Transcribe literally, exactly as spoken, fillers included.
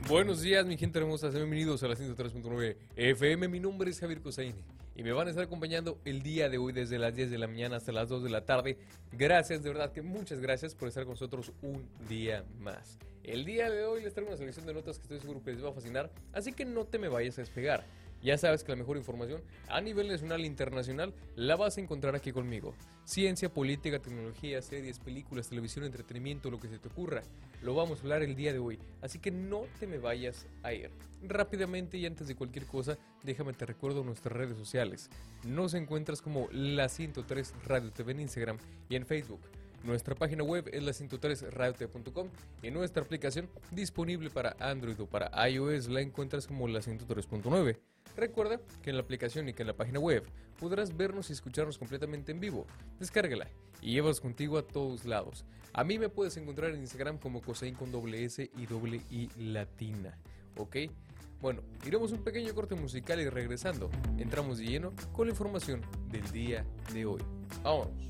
Buenos días, mi gente hermosa, sean bienvenidos a la ciento tres punto nueve F M. Mi nombre es Javier Cosaine y me van a estar acompañando el día de hoy desde las diez de la mañana hasta las dos de la tarde. Gracias, de verdad que muchas gracias por estar con nosotros un día más. El día de hoy les traigo una selección de notas que estoy seguro que les va a fascinar, así que no te me vayas a despegar. Ya sabes que la mejor información a nivel nacional e internacional la vas a encontrar aquí conmigo. Ciencia, política, tecnología, series, películas, televisión, entretenimiento, lo que se te ocurra. Lo vamos a hablar el día de hoy, así que no te me vayas a ir. Rápidamente y antes de cualquier cosa, déjame te recuerdo nuestras redes sociales. Nos encuentras como La ciento tres Radio T V en Instagram y en Facebook. Nuestra página web es la ciento tres radio t v punto com y nuestra aplicación disponible para Android o para iOS la encuentras como la ciento tres punto nueve. Recuerda que en la aplicación y que en la página web podrás vernos y escucharnos completamente en vivo. Descárgala y llévalos contigo a todos lados. A mí me puedes encontrar en Instagram como Cosain con doble S y doble I latina. ¿Ok? Bueno, iremos un pequeño corte musical y regresando, entramos de lleno con la información del día de hoy. ¡Vámonos!